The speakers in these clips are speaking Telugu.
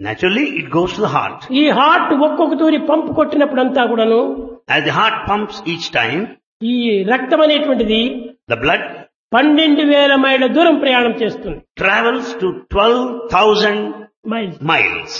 Naturally, it goes to the heart. ఈ హార్ట్ ఒక్కొక్క తూరి పంపు కొట్టినప్పుడంతా కూడాను As the heart pumps each time, ఈ రక్తం అనేటువంటిది the blood 12,000 మైళ్ళ దూరం ప్రయాణం చేస్తుంది. travels to 12,000 miles miles.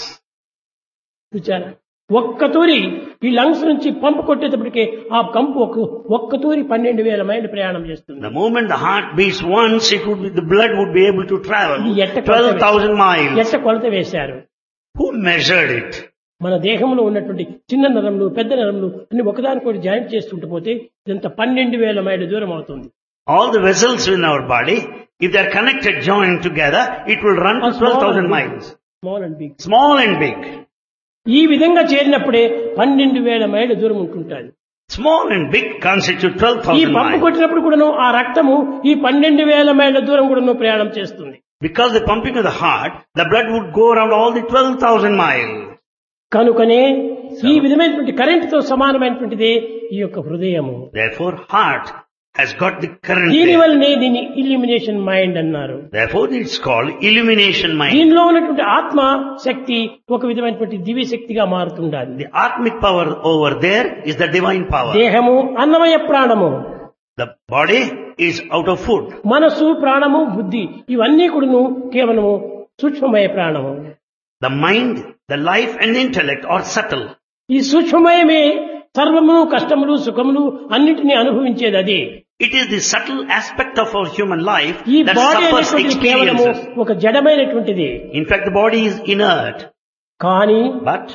చూచారా, ఒక్క తూరి ఈ లంగ్స్ నుంచి పంపు కొట్టేటప్పటికే ఆ కంపు ఒక్క తూరి 12,000 మైళ్ళు ప్రయాణం చేస్తుంది. The moment the heart beats once, the blood would be able to travel ఇది ఎట్ట 12,000 miles. ఎట్ట కొలత వేశారు. Who measured it? మన దేహంలో ఉన్నటువంటి చిన్న నరములు పెద్ద నరములు అన్ని ఒకదానికొకటి జాయింట్ చేస్తుంటే పోతే ఇదంతా 12,000 మైళ్ళ దూరం అవుతుంది. All the vessels in our body, if they are connected, joined together, it will run to 12,000 miles. Small and big. Small and big. ఈ విధంగా చేరినప్పుడే 12,000 మైళ్ళ దూరం ఉంటుంటాయి. Small and big constitute ఈ 12,000 పంపు miles. కొట్టినప్పుడు కూడాను ఆ రక్తము ఈ 12,000 మైళ్ళ దూరం కూడాను ప్రయాణం చేస్తుంది. Because the pumping of the heart, the blood would go around all the 12,000 miles. కనుకనే ఈ విధమైనటువంటి కరెంట్ తో సమానమైనటువంటిదే ఈ యొక్క హృదయము. Therefore, heart has got the current దీని there. వల్లనే దీన్ని ఇల్యూమినేషన్ మైండ్ అన్నారు. Therefore, it's called illumination mind. దీనిలో ఉన్నటువంటి ఆత్మ శక్తి ఒక విధమైనటువంటి దివ్య శక్తిగా మారుతుండాలి. The atmic power over there is the divine power. దేహము అన్నమయ ప్రాణము, The body is out of food. మనసు ప్రాణము బుద్ధి ఇవన్నీ కూడాను కేవలము సూక్ష్మమయ ప్రాణము. The mind, the life and the intellect are subtle. ఈ సూక్ష్మమయమే సర్వము కష్టములు సుఖములు అన్నిటినీ అనుభవించేది అదే. It is the subtle aspect of our human life ఈ that బాడీ suffers అనేటువంటిది కేవలము experiences. ఒక జడమైనటువంటిది. In fact, the body is inert. కానీ But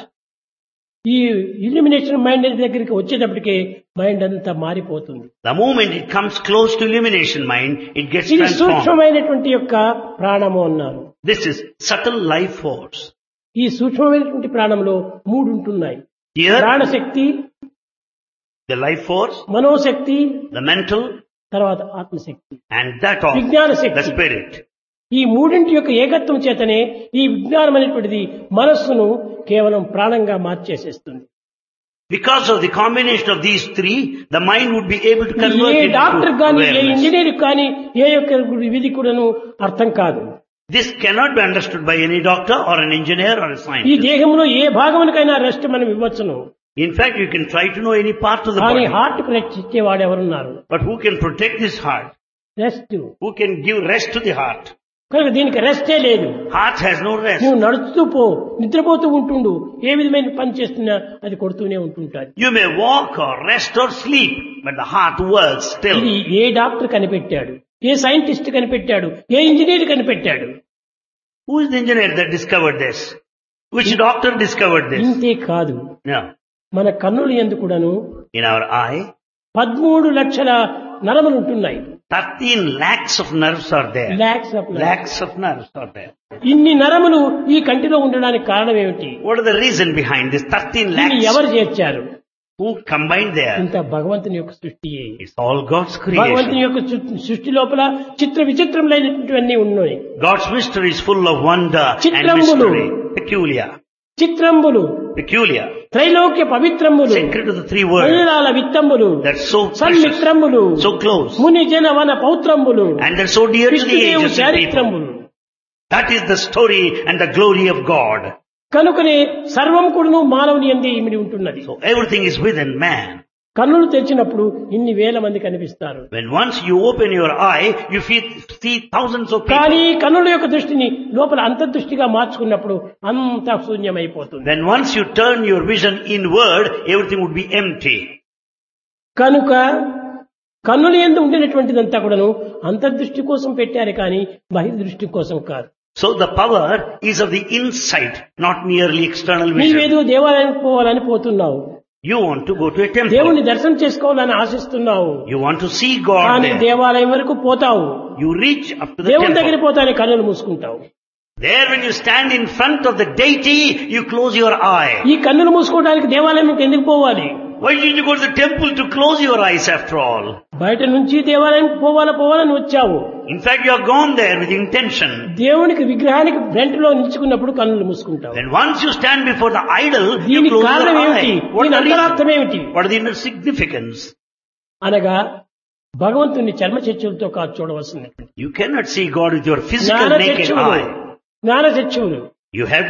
ఈ ఇల్యూమినేషన్ మైండ్ దగ్గరికి వచ్చేటప్పటికే మైండ్ అంతా మారిపోతుంది. the moment it comes close to illumination mind, it gets ఇది transformed. సూక్ష్మమైనటువంటి యొక్క ప్రాణము అన్నారు. This is subtle life force. ఈ సూక్ష్మమైనటువంటి ప్రాణంలో 3 ఉంటున్నాయి. Here, ప్రాణశక్తి, the life force, మనోశక్తి, the mental, తర్వాత ఆత్మశక్తి, and that of విజ్ఞాన the శక్తి. spirit. ఈ మూడింటి యొక్క ఏకత్వం చేతనే ఈ విజ్ఞానం అనేటువంటిది మనస్సును కేవలం ప్రాణంగా మార్చేసేస్తుంది. Because of the combination of these three, the mind would be able to convert A it doctor into కానీ ఏ awareness. ఇంజనీర్ కానీ ఏ యొక్క విధి కూడాను అర్థం కాదు. This cannot be understood by any doctor or an engineer or a ఈ scientist. దేహంలో ఏ భాగమునకైనా రెస్ట్ మనం ఇవ్వచ్చును. In fact, you can try to know any part of the కానీ body. హార్ట్ కు రెస్ట్ ఇచ్చేవాడు ఎవరున్నారు? But who can protect this heart? Rest. Who can give rest to the heart? కనుక దీనికి రెస్టే లేదు. Heart has no rest. నువ్వు నడుస్తూ పో, నిద్రపోతూ ఉంటుండు, ఏ విధమైన పని చేస్తున్నా అది కొడుతూనే ఉంటుంటాది. You may walk or rest or sleep, but the heart works still. ఇది ఏ డాక్టర్ కనిపెట్టాడు, ఏ సైంటిస్ట్ కనిపెట్టాడు, ఏ ఇంజనీర్ కనిపెట్టాడు? Who is the engineer that discovered this? Which doctor discovered this? ఇంతే కాదు, No. మన కన్నులు యందు కూడాను In our eye, 13 లక్షల నరములు ఉంటున్నాయి. 13 lakhs of nerves are there. Lakhs of nerves. Lakhs of nerves are there. ఇన్ని నరములు ఈ కంటిలో ఉండడానికి కారణం ఏమిటి? What is the reason behind this 13 దీన్ని lakhs? ఎవరు చేర్చారు? Who combined there? ఇంత భగవంతుని యొక్క సృష్టియే. It's all God's భగవంతుని creation. యొక్క సృష్టి లోపల చిత్ర విచిత్రములైనటువంటివన్నీ ఉన్నాయి. God's mystery is full of wonder and Chitramulu. mystery. Peculiar. చిత్రంబులు, Peculiar. Trailokya పవిత్రములు, Secret of the three words. మహిళాల విత్తంబులు, That's so precious. సన్మిత్రములు, So close. ముని జన వన పౌత్రంబులు, And they're so dear to the కృష్ణదేవు ages of people. చారిత్రములు. That is the story and the glory of God. కనుకనే సర్వం కూడాను మానవుని యందే ఇమిడి ఉంటున్నది. So everything is within man. కన్నులు తెరిచినప్పుడు ఇన్ని వేల మంది కనిపిస్తారు. When once you open your eye, you see thousands of people. కానీ కన్నుల యొక్క దృష్టిని లోపల అంతర్దృష్టిగా మార్చుకున్నప్పుడు అంతా శూన్యమైపోతుంది. Then once you turn your vision inward, everything would be empty. కనుక కన్నుల యందు ఉండినటువంటిదంతా కూడాను అంతర్దృష్టి కోసం పెట్టారు కానీ బహిర్దృష్టి కోసం కాదు. So the power is of the insight, not merely external vision. నీవేదో దేవాలయానికి పోవాలని పోతున్నావు, You want to go to a temple. దేవుణ్ణి దర్శనం చేసుకోవాలని ఆశిస్తున్నావు, You want to see God కానీ there. దేవాలయం వరకు పోతావు, You reach up to the దేవుని దగ్గర temple. పోతానే కన్నులు మూసుకుంటావు. There when you stand in front of the deity, you close your eye. ఈ కన్నులు మూసుకోవడానికి దేవాలయం ఎందుకు పోవాలి? Why did you go to the temple to close your eyes after all? బయట నుంచి దేవాలయం పోవాలని వచ్చావు. In fact, you have gone there with intention. దేవునికి విగ్రహానికి ఫ్రంట్ లో నిలుచుకున్నప్పుడు కన్నులు మూసుకుంటావు. Then once you stand before the idol, you దీనికి close కారణం your ఏమిటి? eye. What is దీని the అంతరార్థం reason? ఏమిటి? What is the inner significance? అనగా భగవంతుని చర్మ చర్చలతో కాదు చూడవలసింది. You cannot see God with your physical naked eye. జ్ఞాన చర్చవులు. You have